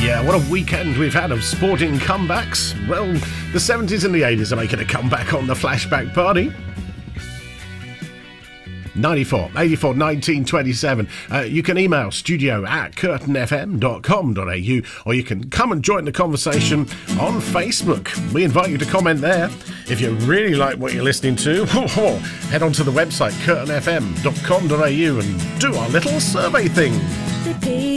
Yeah, what a weekend we've had of sporting comebacks. Well, the 70s and the 80s are making a comeback on the Flashback Party. 94 84 1927. You can email studio@curtainfm.com.au, or you can come and join the conversation on Facebook. We invite you to comment there. If you really like what you're listening to, head on to the website curtainfm.com.au and do our little survey thing.